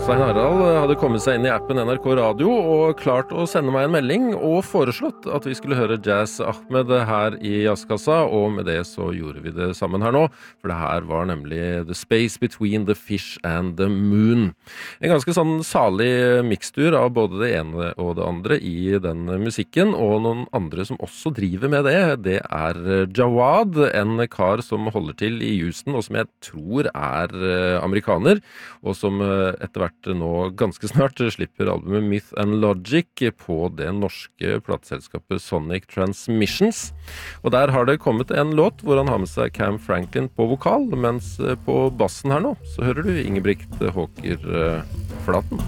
Stein Harald hadde kommet seg inn I appen NRK Radio og klart å sende meg en melding og foreslått at vi skulle høre Jazz Ahmed her I Jazzkassa, og med det så gjorde vi det sammen her nå, for det her var nemlig The Space Between the Fish and the Moon. En ganske sånn salig mikstur av både det ene og det andre I den musikken, og noen andre som også driver med det Jawad, en kar som holder til I Houston, og som jeg tror amerikaner, og som etter hvert nå ganske snart slipper albumet Myth and Logic på det norske plateselskapet Sonic Transmissions. Og der har det kommet en låt hvor han har med seg Cam Franklin på vokal, mens på bassen her nå så hører du Ingebrigt Håker Flaten.